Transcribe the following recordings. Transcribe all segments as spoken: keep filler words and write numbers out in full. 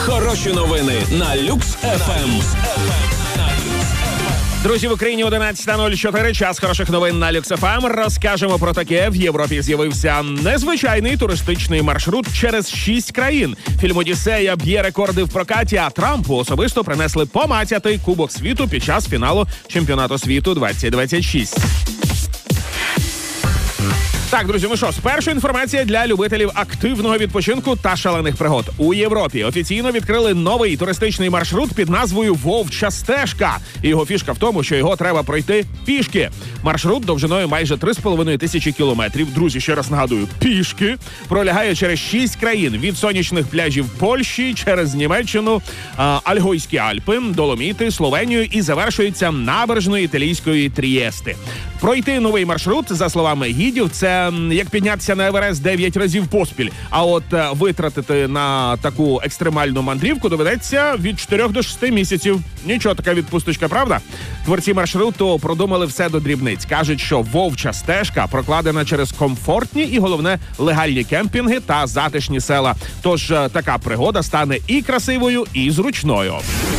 Хороші новини на Люкс еф ем. Друзі, в Україні одинадцята нуль чотири, час хороших новин на Люкс еф ем. Розкажемо про таке. В Європі з'явився незвичайний туристичний маршрут через шість країн. Фільм «Одіссея» б'є рекорди в прокаті, а Трампу особисто принесли помацятий Кубок світу під час фіналу Чемпіонату світу двадцять двадцять шість. Так, друзі, ну що, спершу інформація для любителів активного відпочинку та шалених пригод. У Європі офіційно відкрили новий туристичний маршрут під назвою «Вовча стежка». І його фішка в тому, що його треба пройти пішки. Маршрут довжиною майже три з половиною тисячі кілометрів. Друзі, ще раз нагадую, пішки. Пролягає через шість країн. Від сонячних пляжів Польщі, через Німеччину, Альгойські Альпи, Доломіти, Словенію і завершується набережною італійської Трієсти. Пройти новий маршрут, за словами гідів, це як піднятися на Еверест дев'ять разів поспіль. А от витратити на таку екстремальну мандрівку доведеться від чотирьох до шести місяців. Нічого, така відпусточка, правда? Творці маршруту продумали все до дрібниць. Кажуть, що вовча стежка прокладена через комфортні і, головне, легальні кемпінги та затишні села. Тож така пригода стане і красивою, і зручною.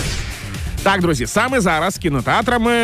Так, друзі, саме зараз кінотеатрами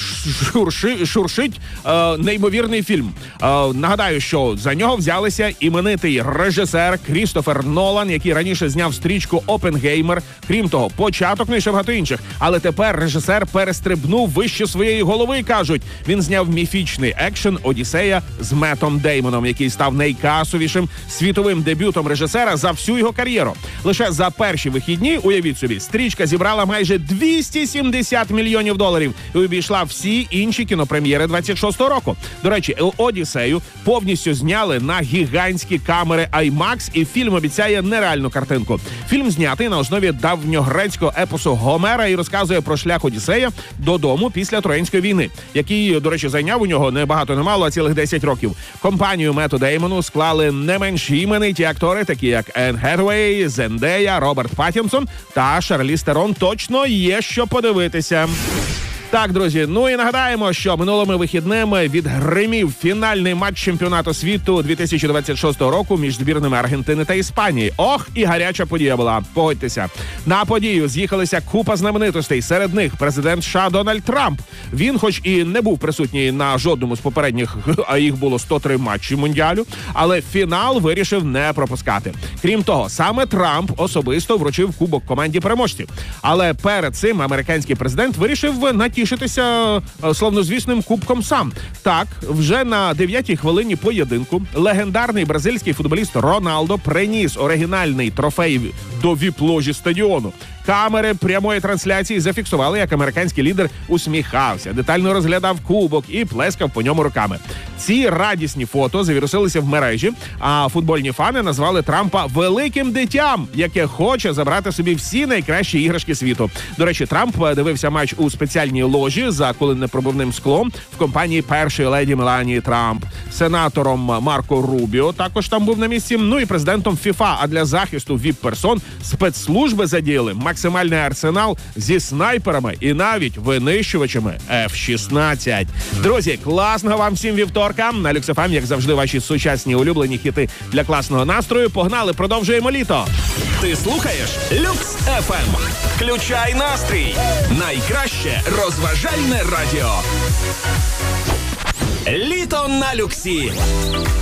шурши, шуршить е, неймовірний фільм. Е, нагадаю, що за нього взялися іменитий режисер Крістофер Нолан, який раніше зняв стрічку «Опенгеймер». Крім того, початок, ну і ще багато інших. Але тепер режисер перестрибнув вище своєї голови, кажуть. Він зняв міфічний екшен «Одіссея» з Меттом Деймоном, який став найкасовішим світовим дебютом режисера за всю його кар'єру. Лише за перші вихідні, уявіть собі, стрічка зібрала майже двісті сімдесят мільйонів доларів і обійшла всі інші кінопрем'єри двадцять шостого року. До речі, «Одіссею» повністю зняли на гігантські камери IMAX, і фільм обіцяє нереальну картинку. Фільм знятий на основі давньогрецького епосу Гомера і розказує про шлях Одіссея додому після Троянської війни, який, до речі, зайняв у нього не багато не мало, а цілих десять років. Компанію Метту Деймону склали не менш імениті актори, такі як Енн Хетхвей, Зендея, Роберт Паттінсон та Шарліз Терон. Точно є що подивитися. Так, друзі, ну і нагадаємо, що минулими вихідними відгримів фінальний матч Чемпіонату світу дві тисячі двадцять шостого року між збірними Аргентини та Іспанії. Ох, і гаряча подія була, погодьтеся. На подію з'їхалися купа знаменитостей, серед них президент США Дональд Трамп. Він, хоч і не був присутній на жодному з попередніх, а їх було сто три матчі Мундіалю, але фінал вирішив не пропускати. Крім того, саме Трамп особисто вручив кубок команді переможців. Але перед цим американський президент вирішив на тішитися славнозвісним кубком сам. Так, вже на дев'ятій хвилині поєдинку легендарний бразильський футболіст Роналдо приніс оригінальний трофей до віп-ложі стадіону. Камери прямої трансляції зафіксували, як американський лідер усміхався, детально розглядав кубок і плескав по ньому руками. Ці радісні фото завірусилися в мережі, а футбольні фани назвали Трампа великим дитям, яке хоче забрати собі всі найкращі іграшки світу. До речі, Трамп дивився матч у спеціальній ложі за коленепробивним склом в компанії першої леді Меланії Трамп. Сенатором Марко Рубіо також там був на місці, ну і президентом ФІФА. А для захисту віп-персон спецслужби задіяли максимальний арсенал зі снайперами і навіть винищувачами еф шістнадцять. Друзі, класного вам всім вівторка. На Люкс еф ем, як завжди, ваші сучасні улюблені хіти для класного настрою. Погнали, продовжуємо літо. Ти слухаєш Люкс еф ем. Включай настрій. Найкраще розважальне радіо. Літо на Люксі.